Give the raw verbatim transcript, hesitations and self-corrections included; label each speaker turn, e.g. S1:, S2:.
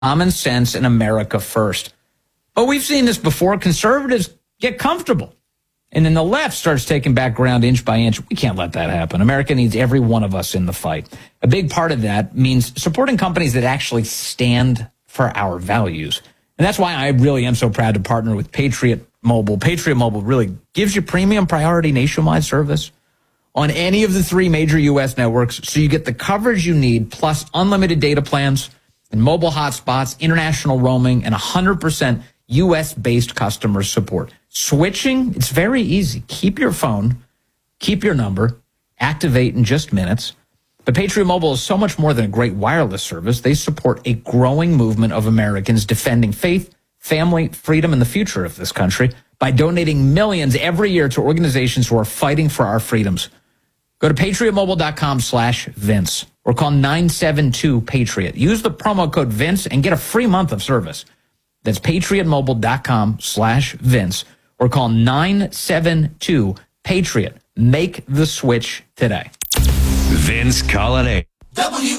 S1: common sense and America first. But we've seen this before. Conservatives get comfortable, and then the left starts taking back ground inch by inch. We can't let that happen. America needs every one of us in the fight. A big part of that means supporting companies that actually stand for our values. And that's why I really am so proud to partner with Patriot Mobile. Patriot Mobile really gives you premium priority nationwide service on any of the three major U S networks, so you get the coverage you need, plus unlimited data plans and mobile hotspots, international roaming, and one hundred percent U S-based customer support. Switching, it's very easy. Keep your phone, keep your number, activate in just minutes. But Patriot Mobile is so much more than a great wireless service. They support a growing movement of Americans defending faith, family, freedom, and the future of this country by donating millions every year to organizations who are fighting for our freedoms. Go to patriotmobile.com slash Vince or call nine seven two Patriot. Use the promo code Vince and get a free month of service. That's patriotmobile.com slash Vince or call nine seven two Patriot. Make the switch today.
S2: Vince Colonnade.
S3: W